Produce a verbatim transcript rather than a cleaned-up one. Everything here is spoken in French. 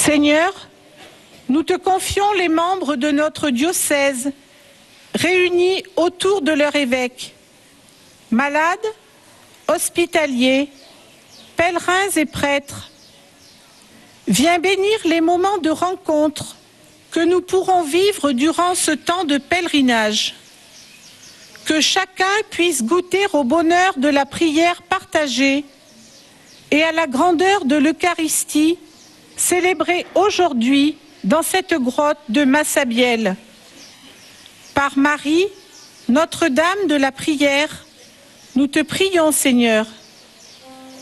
Seigneur, nous te confions les membres de notre diocèse, réunis autour de leur évêque, malades, hospitaliers, pèlerins et prêtres. Viens bénir les moments de rencontre que nous pourrons vivre durant ce temps de pèlerinage. Que chacun puisse goûter au bonheur de la prière partagée et à la grandeur de l'Eucharistie célébrée aujourd'hui dans cette grotte de Massabielle. Par Marie, Notre-Dame de la prière, nous te prions, Seigneur.